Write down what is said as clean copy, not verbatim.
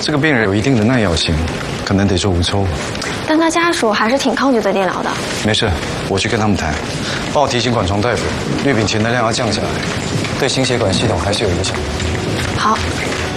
这个病人有一定的耐药性，可能得做无抽。 但他家属还是挺抗拒做电疗的。 没事，我去跟他们谈，帮我提醒管床大夫，氯丙嗪的量要降下来，对心血管系统还是有影响。 好。